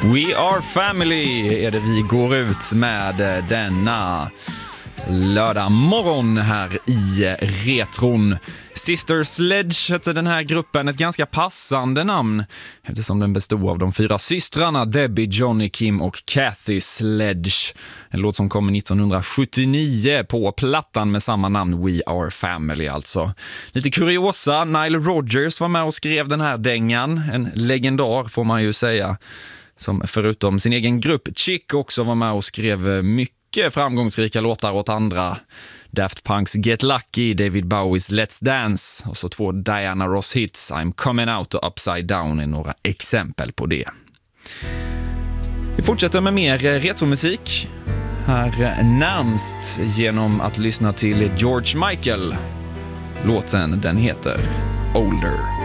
We Are Family är det vi går ut med denna lördag morgon här i Retron. Sister Sledge hette den här gruppen, ett ganska passande namn eftersom den bestod av de 4 systrarna Debbie, Johnny, Kim och Kathy Sledge. En låt som kom 1979 på plattan med samma namn, We Are Family alltså. Lite kuriosa, Nile Rodgers var med och skrev den här dängan, en legendar får man ju säga, som förutom sin egen grupp Chick också var med och skrev mycket framgångsrika låtar åt andra. Daft Punks Get Lucky, David Bowies Let's Dance och så 2 Diana Ross hits, I'm Coming Out och Upside Down är några exempel på det. Vi fortsätter med mer retromusik. Här närmst genom att lyssna till George Michael. Låten den heter Older.